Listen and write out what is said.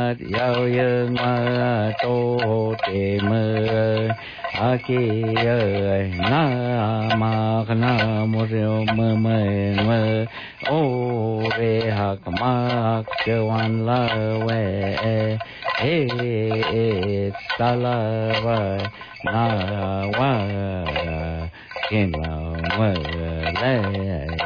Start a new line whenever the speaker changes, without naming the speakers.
yao ye ma to te me a ki na ma na mo me me o re ha ma ke wan la we e sa la wa na wa kin la wa le